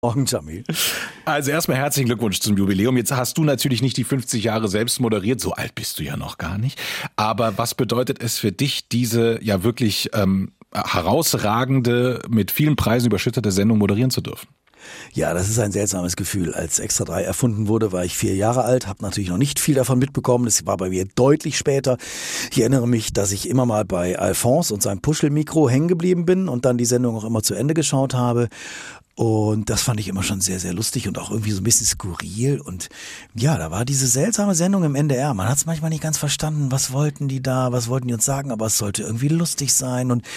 Morgen, Jamil. Also erstmal herzlichen Glückwunsch zum Jubiläum. Jetzt hast du natürlich nicht die 50 Jahre selbst moderiert, so alt bist du ja noch gar nicht. Aber was bedeutet es für dich, diese ja wirklich herausragende, mit vielen Preisen überschüttete Sendung moderieren zu dürfen? Ja, das ist ein seltsames Gefühl. Als Extra 3 erfunden wurde, war ich 4 Jahre alt, habe natürlich noch nicht viel davon mitbekommen. Das war bei mir deutlich später. Ich erinnere mich, dass ich immer mal bei Alphonse und seinem Puschelmikro hängen geblieben bin und dann die Sendung auch immer zu Ende geschaut habe. Und das fand ich immer schon sehr, sehr lustig und auch irgendwie so ein bisschen skurril. Und ja, da war diese seltsame Sendung im NDR. Man hat es manchmal nicht ganz verstanden, was wollten die uns sagen, aber es sollte irgendwie lustig sein. Und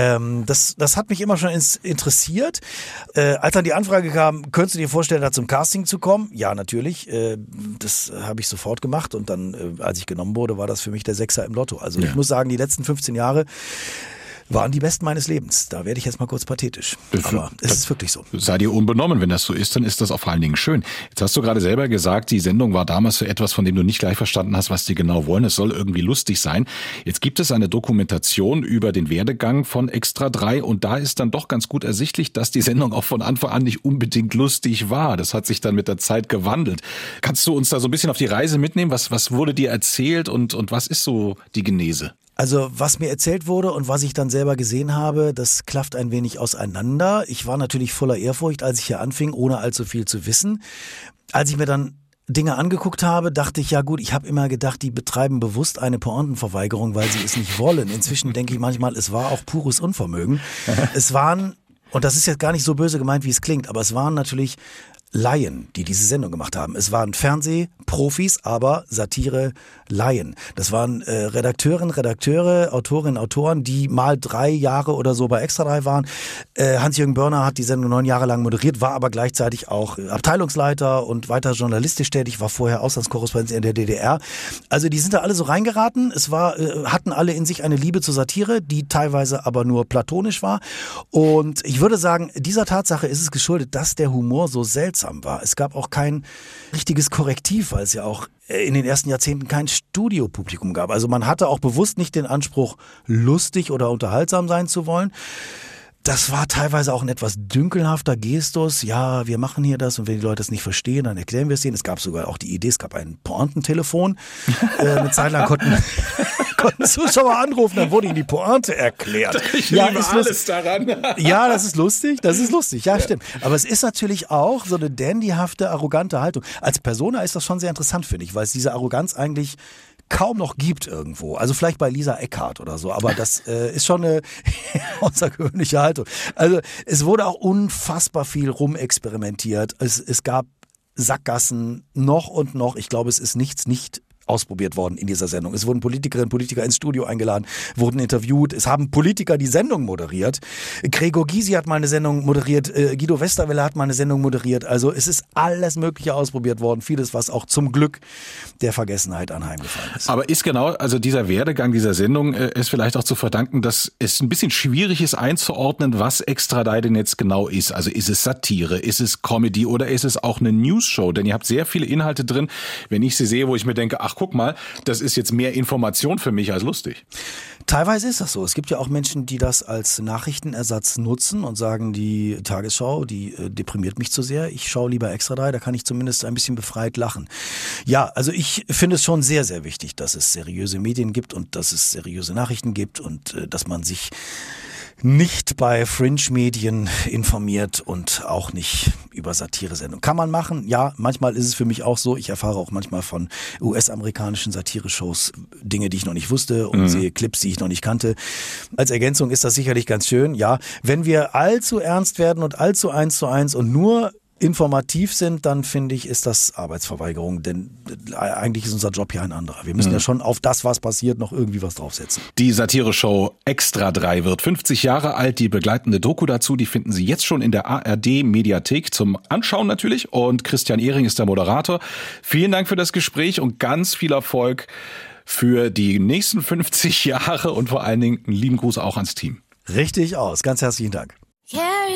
das hat mich immer schon interessiert. Als dann die Anfrage kam, könntest du dir vorstellen, da zum Casting zu kommen? Ja, natürlich. Das habe ich sofort gemacht. Und dann, als ich genommen wurde, war das für mich der Sechser im Lotto. Also ich muss sagen, die letzten 15 Jahre waren die besten meines Lebens. Da werde ich jetzt mal kurz pathetisch. Aber es ist wirklich so. Sei dir unbenommen, wenn das so ist, dann ist das auch vor allen Dingen schön. Jetzt hast du gerade selber gesagt, die Sendung war damals so etwas, von dem du nicht gleich verstanden hast, was die genau wollen. Es soll irgendwie lustig sein. Jetzt gibt es eine Dokumentation über den Werdegang von Extra 3 und da ist dann doch ganz gut ersichtlich, dass die Sendung auch von Anfang an nicht unbedingt lustig war. Das hat sich dann mit der Zeit gewandelt. Kannst du uns da so ein bisschen auf die Reise mitnehmen? Was wurde dir erzählt und was ist so die Genese? Also was mir erzählt wurde und was ich dann selber gesehen habe, das klafft ein wenig auseinander. Ich war natürlich voller Ehrfurcht, als ich hier anfing, ohne allzu viel zu wissen. Als ich mir dann Dinge angeguckt habe, dachte ich, ja gut, ich habe immer gedacht, die betreiben bewusst eine Pointenverweigerung, weil sie es nicht wollen. Inzwischen denke ich manchmal, es war auch pures Unvermögen. Es waren, und das ist jetzt gar nicht so böse gemeint, wie es klingt, aber es waren natürlich Laien, die diese Sendung gemacht haben. Es waren Fernsehprofis, aber Satire-Laien. Das waren Redakteure, Autorinnen, Autoren, die mal 3 Jahre oder so bei Extra 3 waren. Hans-Jürgen Börner hat die Sendung 9 Jahre lang moderiert, war aber gleichzeitig auch Abteilungsleiter und weiter journalistisch tätig, war vorher Auslandskorrespondent in der DDR. Also die sind da alle so reingeraten. Hatten alle in sich eine Liebe zur Satire, die teilweise aber nur platonisch war. Und ich würde sagen, dieser Tatsache ist es geschuldet, dass der Humor so seltsam war. Es gab auch kein richtiges Korrektiv, weil es ja auch in den ersten Jahrzehnten kein Studiopublikum gab. Also man hatte auch bewusst nicht den Anspruch, lustig oder unterhaltsam sein zu wollen. Das war teilweise auch ein etwas dünkelhafter Gestus. Ja, wir machen hier das und wenn die Leute es nicht verstehen, dann erklären wir es denen. Es gab sogar auch die Idee, es gab ein Pointentelefon. Eine Zeit lang konnten Zuschauer anrufen, dann wurde ihnen die Pointe erklärt. Ich liebe alles daran. Ja, das ist lustig, ja, stimmt. Aber es ist natürlich auch so eine dandyhafte, arrogante Haltung. Als Persona ist das schon sehr interessant, finde ich, weil es diese Arroganz eigentlich kaum noch gibt irgendwo. Also vielleicht bei Lisa Eckhardt oder so, aber das ist schon eine außergewöhnliche Haltung. Also es wurde auch unfassbar viel rumexperimentiert. Es gab Sackgassen noch und noch. Ich glaube, es ist nichts nicht ausprobiert worden in dieser Sendung. Es wurden Politikerinnen und Politiker ins Studio eingeladen, wurden interviewt. Es haben Politiker die Sendung moderiert. Gregor Gysi hat mal eine Sendung moderiert. Guido Westerwelle hat mal eine Sendung moderiert. Also es ist alles Mögliche ausprobiert worden. Vieles, was auch zum Glück der Vergessenheit anheimgefallen ist. Aber ist genau, also dieser Werdegang dieser Sendung ist vielleicht auch zu verdanken, dass es ein bisschen schwierig ist einzuordnen, was Extra 3 denn jetzt genau ist. Also ist es Satire, ist es Comedy oder ist es auch eine News-Show? Denn ihr habt sehr viele Inhalte drin, wenn ich sie sehe, wo ich mir denke, ach guck mal, das ist jetzt mehr Information für mich als lustig. Teilweise ist das so. Es gibt ja auch Menschen, die das als Nachrichtenersatz nutzen und sagen, die Tagesschau, die deprimiert mich zu sehr. Ich schaue lieber Extra 3, da kann ich zumindest ein bisschen befreit lachen. Ja, also ich finde es schon sehr, sehr wichtig, dass es seriöse Medien gibt und dass es seriöse Nachrichten gibt und dass man sich nicht bei Fringe-Medien informiert und auch nicht über Satire-Sendungen. Kann man machen, ja, manchmal ist es für mich auch so. Ich erfahre auch manchmal von US-amerikanischen Satire-Shows Dinge, die ich noch nicht wusste und sehe Clips, die ich noch nicht kannte. Als Ergänzung ist das sicherlich ganz schön, ja. Wenn wir allzu ernst werden und allzu 1:1 und nur informativ sind, dann finde ich, ist das Arbeitsverweigerung, denn eigentlich ist unser Job ja ein anderer. Wir müssen ja schon auf das, was passiert, noch irgendwie was draufsetzen. Die Satire-Show Extra 3 wird 50 Jahre alt. Die begleitende Doku dazu, die finden Sie jetzt schon in der ARD-Mediathek zum Anschauen natürlich. Und Christian Ehring ist der Moderator. Vielen Dank für das Gespräch und ganz viel Erfolg für die nächsten 50 Jahre und vor allen Dingen einen lieben Gruß auch ans Team. Richtig aus. Ganz herzlichen Dank.